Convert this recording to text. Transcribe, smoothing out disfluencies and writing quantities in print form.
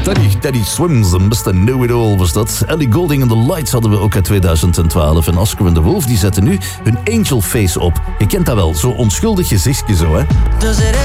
Teddy Swims, de Mr. Know-It-All was dat. Ellie Goulding and the Lights hadden we ook uit 2012. En Oscar and the Wolf die zetten nu hun Angel Face op. Je kent dat wel, zo onschuldig gezichtje zo, hè.